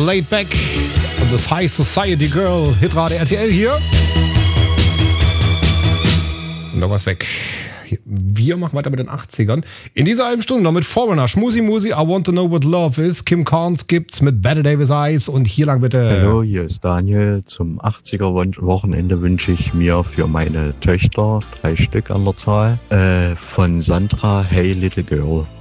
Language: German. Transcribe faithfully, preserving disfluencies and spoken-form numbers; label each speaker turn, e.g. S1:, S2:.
S1: Laid Back und das High Society Girl, Hitrate R T L hier. Und noch was weg. Wir machen weiter mit den achtzigern. In dieser halben Stunde noch mit Foreigner, Schmusi Musi, I Want to Know What Love Is. Kim Carnes gibt's mit Better Davis Eyes und hier lang bitte.
S2: Hallo, hier ist Daniel. Zum achtziger-Wochenende wünsche ich mir für meine Töchter, drei Stück an der Zahl, äh, von Sandra Hey Little Girl.